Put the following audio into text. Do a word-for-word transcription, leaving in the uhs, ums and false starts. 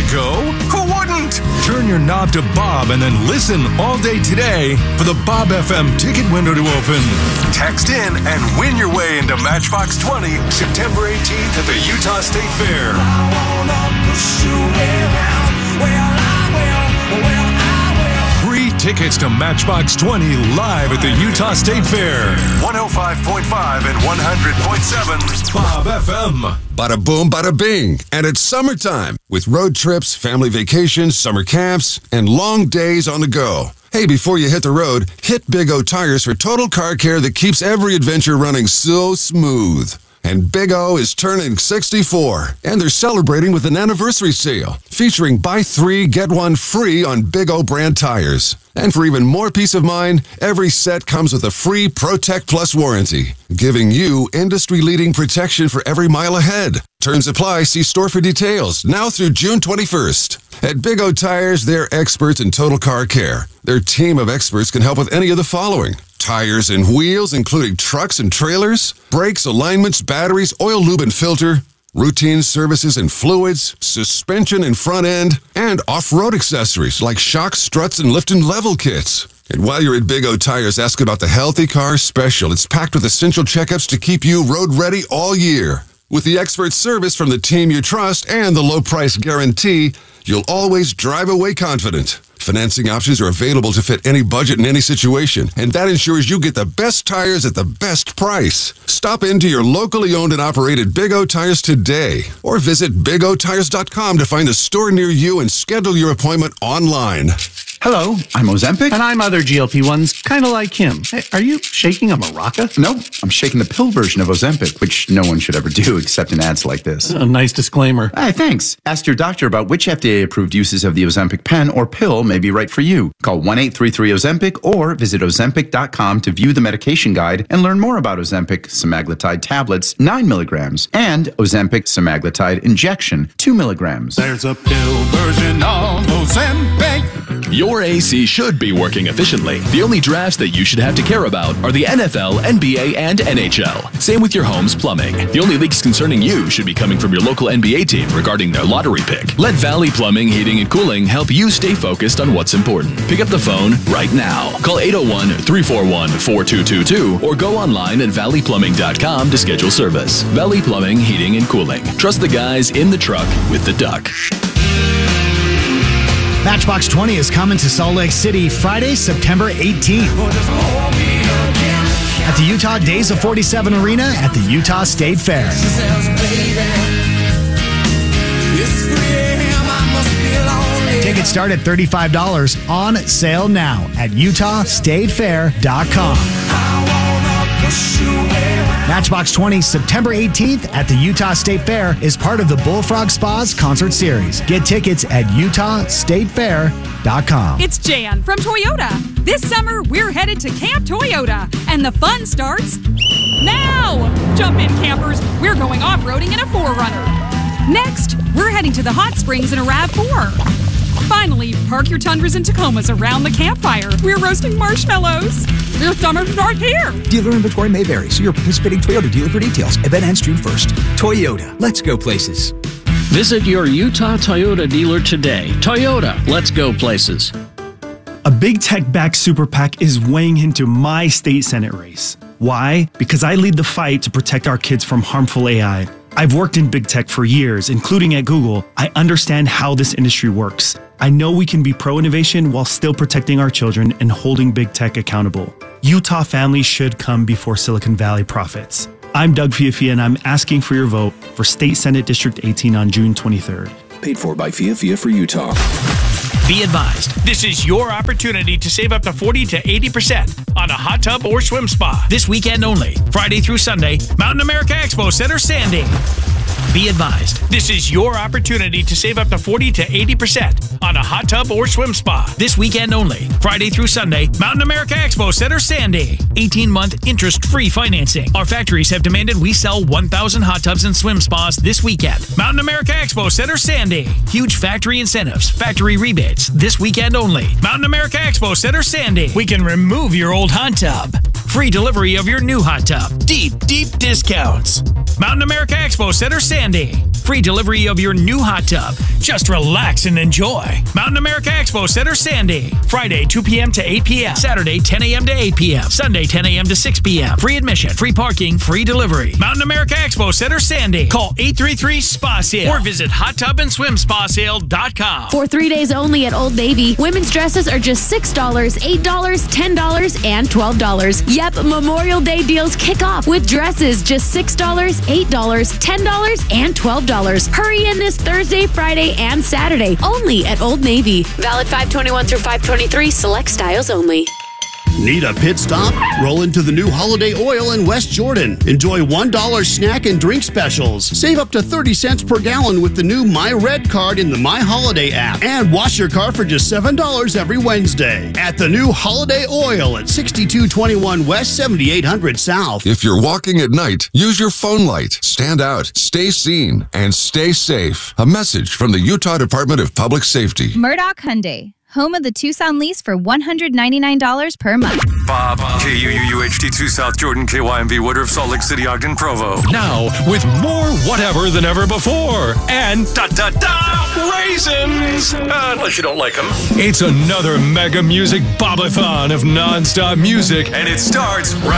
go? Who wouldn't? Turn your knob to Bob and then listen all day today for the Bob F M ticket window to open. Text in and win your way into Matchbox twenty, September eighteenth at the Utah State Fair. I wanna push you around. Well, I will. Well, I will. Free tickets to Matchbox twenty live at the Utah State Fair. one oh five point five and one hundred point seven Bob F M. Bada boom, bada bing. And it's summertime with road trips, family vacations, summer camps, and long days on the go. Hey, before you hit the road, hit Big O Tires for total car care that keeps every adventure running so smooth. And Big O is turning sixty-four, and they're celebrating with an anniversary sale featuring buy three, get one free on Big O brand tires. And for even more peace of mind, every set comes with a free ProTech Plus warranty, giving you industry-leading protection for every mile ahead. Terms apply. See store for details. Now through June twenty-first. At Big O Tires, they're experts in total car care. Their team of experts can help with any of the following: tires and wheels, including trucks and trailers, brakes, alignments, batteries, oil, lube, and filter, routine services and fluids, suspension and front end, and off-road accessories like shocks, struts, and lift and level kits. And while you're at Big O Tires, ask about the Healthy Car Special. It's packed with essential checkups to keep you road ready all year. With the expert service from the team you trust and the low price guarantee, you'll always drive away confident. Financing options are available to fit any budget in any situation, and that ensures you get the best tires at the best price. Stop into your locally owned and operated Big O Tires today, or visit big o tires dot com to find a store near you and schedule your appointment online. Hello, I'm Ozempic. And I'm other G L P ones, kind of like him. Hey, are you shaking a maraca? No, I'm shaking the pill version of Ozempic, which no one should ever do except in ads like this. A nice disclaimer. Hey, thanks. Ask your doctor about which F D A-approved uses of the Ozempic pen or pill may be right for you. Call one eight three three Ozempic or visit ozempic dot com to view the medication guide and learn more about Ozempic semaglutide tablets, nine milligrams, and Ozempic semaglutide injection, two milligrams. There's a pill version of Ozempic. Your A C should be working efficiently. The only drafts that you should have to care about are the N F L, N B A, and N H L. Same with your home's plumbing. The only leaks concerning you should be coming from your local N B A team regarding their lottery pick. Let Valley Plumbing, Heating, and Cooling help you stay focused on what's important. Pick up the phone right now. Call eight oh one, three four one, four two two two or go online at valley plumbing dot com to schedule service. Valley Plumbing, Heating, and Cooling. Trust the guys in the truck with the duck. Matchbox twenty is coming to Salt Lake City Friday, September eighteenth. At the Utah Days of forty-seven Arena at the Utah State Fair. Tickets start at thirty-five dollars, on sale now at utah state fair dot com. Matchbox twenty, September eighteenth at the Utah State Fair is part of the Bullfrog Spas concert series. Get tickets at utah state fair dot com. It's Jan from Toyota. This summer, we're headed to Camp Toyota, and the fun starts now. Jump in, campers. We're going off-roading in a four runner. Next, we're heading to the hot springs in a RAV four. Finally, park your Tundras and Tacomas around the campfire. We're roasting marshmallows. Your summer starts here. Dealer inventory may vary. See your participating Toyota dealer for details. Event ends June first. Toyota. Let's go places. Visit your Utah Toyota dealer today. Toyota. Let's go places. A big tech-backed super PAC is weighing into my state Senate race. Why? Because I lead the fight to protect our kids from harmful A I. I've worked in big tech for years, including at Google. I understand how this industry works. I know we can be pro-innovation while still protecting our children and holding big tech accountable. Utah families should come before Silicon Valley profits. I'm Doug Fiafia, and I'm asking for your vote for State Senate District eighteen on June twenty-third. Paid for by Fiafia for Utah. Be advised, this is your opportunity to save up to forty to eighty percent on a hot tub or swim spa. This weekend only, Friday through Sunday, Mountain America Expo Center, Sandy. Be advised, this is your opportunity to save up to forty to eighty percent on a hot tub or swim spa. This weekend only, Friday through Sunday, Mountain America Expo Center, Sandy. eighteen-month interest-free financing. Our factories have demanded we sell one thousand hot tubs and swim spas this weekend. Mountain America Expo Center, Sandy. Huge factory incentives, factory rebates, this weekend only. Mountain America Expo Center, Sandy. We can remove your old hot tub. Free delivery of your new hot tub. Deep, deep discounts. Mountain America Expo Center, Sandy. Free delivery of your new hot tub. Just relax and enjoy. Mountain America Expo Center, Sandy. Friday, two p.m. to eight p.m. Saturday, ten a.m. to eight p.m. Sunday, ten a.m. to six p.m. Free admission, free parking, free delivery. Mountain America Expo Center, Sandy. Call eight three three, S P A, sale or visit hot tub and swim spa sale dot com. For three days only at Old Navy, women's dresses are just six dollars, eight dollars, ten dollars, and twelve dollars. Yep, Memorial Day deals kick off with dresses just six dollars, eight dollars, ten dollars, and twelve dollars. Hurry in this Thursday, Friday, and Saturday only at Old Navy. Valid five twenty-one through five twenty-three, select styles only. Need a pit stop? Roll into the new Holiday Oil in West Jordan. Enjoy one dollar snack and drink specials. Save up to thirty cents per gallon with the new My Red card in the My Holiday app. And wash your car for just seven dollars every Wednesday at the new Holiday Oil at sixty-two twenty-one West, seventy-eight hundred South. If you're walking at night, use your phone light. Stand out, stay seen, and stay safe. A message from the Utah Department of Public Safety. Murdoch Hyundai, home of the Tucson lease for one hundred ninety-nine dollars per month. Bob, K U U U H D two South Jordan, K Y M V Woodruff, Salt Lake City, Ogden, Provo. Now, with more whatever than ever before. And da-da-da raisins! Uh, unless you don't like them. It's another mega music bobathon of nonstop music. And it starts right